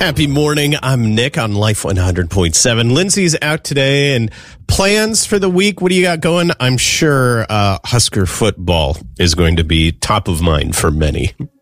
Happy morning. I'm Nick on Life 100.7. Lindsay's out today, and plans for the week. What do you got going? I'm sure Husker football is going to be top of mind for many.